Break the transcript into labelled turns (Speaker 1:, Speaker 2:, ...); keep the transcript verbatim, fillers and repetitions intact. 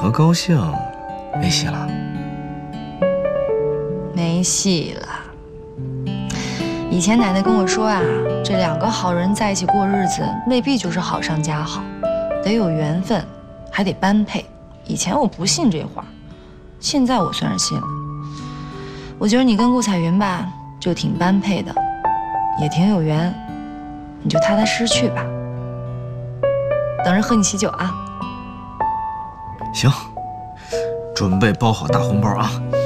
Speaker 1: 何高兴，没戏了。
Speaker 2: 没戏了。以前奶奶跟我说啊，这两个好人在一起过日子，未必就是好上加好，得有缘分，还得般配。以前我不信这话，现在我算是信了。我觉得你跟顾彩云吧，就挺般配的，也挺有缘，你就踏踏实实去吧。等着喝你喜酒啊。
Speaker 1: 行，准备包好大红包啊。